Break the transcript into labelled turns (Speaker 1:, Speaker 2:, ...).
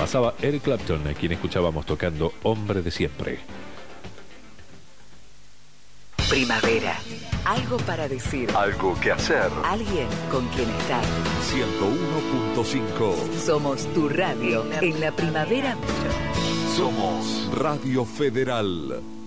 Speaker 1: Pasaba Eric Clapton, a quien escuchábamos tocando Hombre de Siempre.
Speaker 2: Primavera. Algo para decir.
Speaker 3: Algo que hacer.
Speaker 2: Alguien con quien estar.
Speaker 3: 101.5.
Speaker 2: Somos tu radio en la primavera.
Speaker 3: Somos Radio Federal.